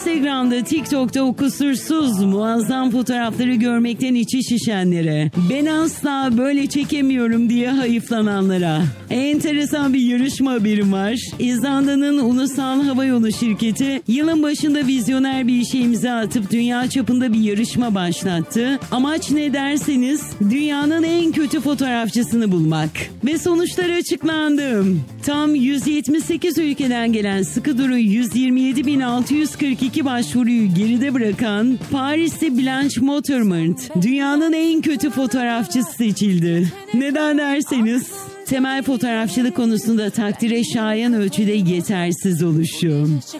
Instagram'da, TikTok'ta o kusursuz, muazzam fotoğrafları görmekten içi şişenlere, ben asla böyle çekemiyorum diye hayıflananlara. Enteresan bir yarışma haberim var. İzlanda'nın Ulusal Havayolu Şirketi yılın başında vizyoner bir işe imza atıp dünya çapında bir yarışma başlattı. Amaç ne derseniz dünyanın en kötü fotoğrafçısını bulmak. Ve sonuçlar açıklandı. Tam 178 ülkeden gelen sıkı durun 127.642 başvuruyu geride bırakan Paris'te Blanche Motormont dünyanın en kötü fotoğrafçısı seçildi. Neden derseniz temel fotoğrafçılık konusunda takdire şayan ölçüde yetersiz oluşu.